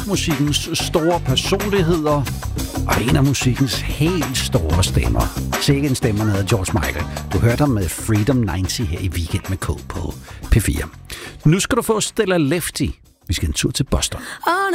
Musikkens store personligheder og en af musikkens helt store stemmer. Sikke en stemmer, hedder George Michael. Du hørte ham med Freedom 90 her i Weekend med K på P4. Nu skal du få Stella Lefty. Vi skal en tur til Boston.